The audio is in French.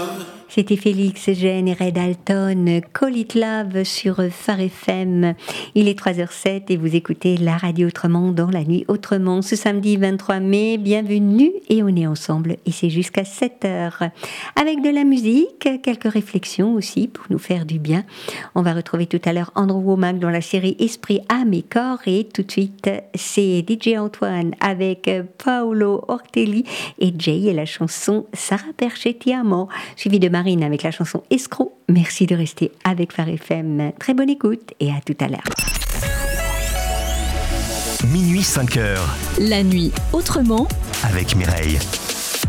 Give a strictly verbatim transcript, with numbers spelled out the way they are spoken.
C'était Félix Gène et Red Alton, Call It Love sur Phare F M. Il est trois heures zéro sept et vous écoutez la radio Autrement dans la nuit autrement. Ce samedi vingt-trois mai, bienvenue et on est ensemble et c'est jusqu'à sept heures. Avec de la musique, quelques réflexions aussi pour nous faire du bien. On va retrouver tout à l'heure Andrew Womack dans la série Esprit, âme et corps et tout de suite c'est D J Antoine avec Paolo Ortelli et Jay et la chanson Sarah Perchetti Amor, suivi de Marine avec la chanson Escroc. Merci de rester avec Phare F M. Très bonne écoute et à tout à l'heure. Minuit cinq heures. La nuit autrement avec Mireille.